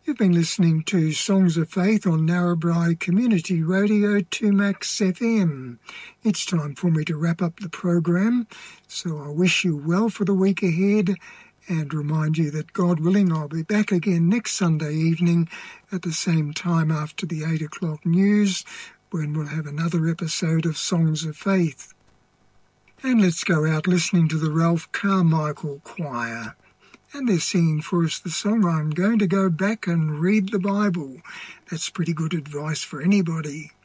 You've been listening to Songs of Faith on Narrabri Community Radio 2Max FM. It's time for me to wrap up the program, so I wish you well for the week ahead and remind you that, God willing, I'll be back again next Sunday evening at the same time after the 8 o'clock news, when we'll have another episode of Songs of Faith. And let's go out listening to the Ralph Carmichael Choir. And they're singing for us the song, I'm Going to Go Back and Read the Bible. That's pretty good advice for anybody.